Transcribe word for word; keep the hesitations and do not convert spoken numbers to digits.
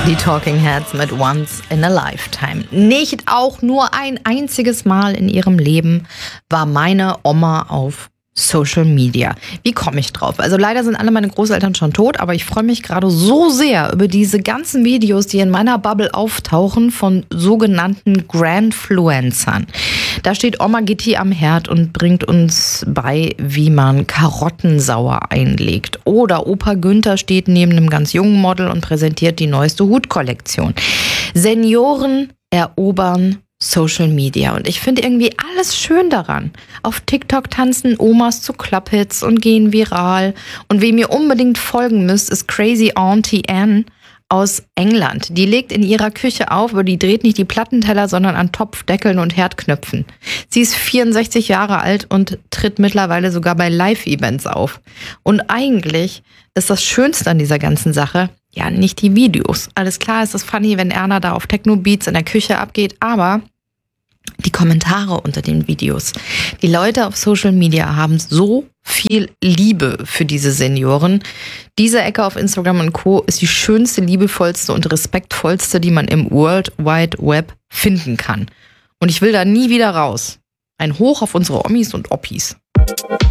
Die Talking Heads mit Once in a Lifetime. Nicht auch nur ein einziges Mal in ihrem Leben war meine Oma auf Social Media. Wie komme ich drauf? Also leider sind alle meine Großeltern schon tot, aber ich freue mich gerade so sehr über diese ganzen Videos, die in meiner Bubble auftauchen von sogenannten Grandfluencern. Da steht Oma Gitti am Herd und bringt uns bei, wie man Karottensauer einlegt. Oder Opa Günther steht neben einem ganz jungen Model und präsentiert die neueste Hutkollektion. Senioren erobern Social Media. Und ich finde irgendwie alles schön daran. Auf TikTok tanzen Omas zu Clubhits und gehen viral. Und wem ihr unbedingt folgen müsst, ist Crazy Auntie Anne aus England. Die legt in ihrer Küche auf, aber die dreht nicht die Plattenteller, sondern an Topfdeckeln und Herdknöpfen. Sie ist vierundsechzig Jahre alt und tritt mittlerweile sogar bei Live-Events auf. Und eigentlich ist das Schönste an dieser ganzen Sache ja nicht die Videos. Alles klar, es ist funny, wenn Erna da auf Techno-Beats in der Küche abgeht, aber die Kommentare unter den Videos. Die Leute auf Social Media haben so viel Liebe für diese Senioren. Diese Ecke auf Instagram und Co. ist die schönste, liebevollste und respektvollste, die man im World Wide Web finden kann. Und ich will da nie wieder raus. Ein Hoch auf unsere Omis und Oppis.